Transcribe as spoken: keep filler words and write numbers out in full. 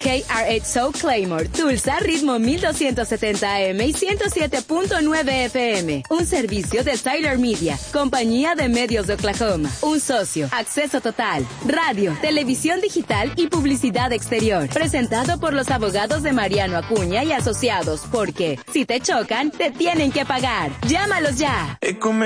K R X O Claymore, Tulsa, ritmo mil doscientos setenta A M y ciento siete punto nueve F M. Un servicio de Tyler Media, compañía de medios de Oklahoma. Un socio, acceso total, radio, televisión digital y publicidad exterior. Presentado por los abogados de Mariano Acuña y Asociados, porque si te chocan, te tienen que pagar. Llámalos ya.